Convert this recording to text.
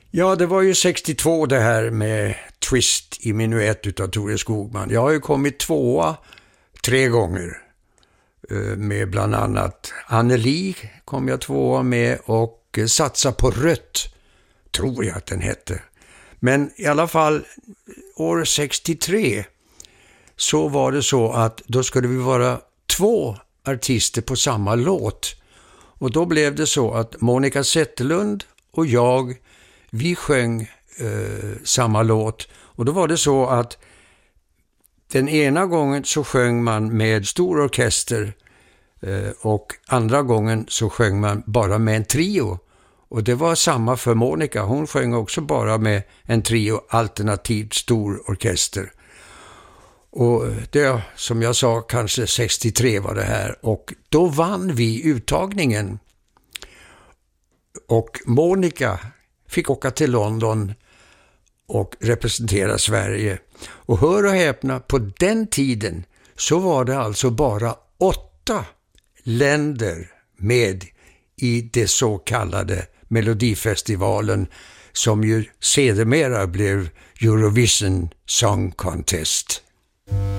Ja, det var ju 62 det här med Twist i minuett utav Tore Skogman. Jag har ju kommit tvåa 3 gånger. Med bland annat Anneli kom jag tvåa med och Satsa på rött, tror jag att den hette. Men i alla fall år 63 så var det så att då skulle vi vara 2 artister på samma låt. Och då blev det så att Monica Zetterlund och jag, vi sjöng samma låt. Och då var det så att den ena gången så sjöng man med stor orkester och andra gången så sjöng man bara med en trio. Och det var samma för Monica. Hon sjöng också bara med en trio alternativt stor orkester. Och det, som jag sa, kanske 63 var det här. Och då vann vi uttagningen. Och Monica fick åka till London och representera Sverige. Och hör och häpna, på den tiden så var det alltså bara 8 länder med i det så kallade Melodifestivalen, som ju sedermera blev Eurovision Song Contest.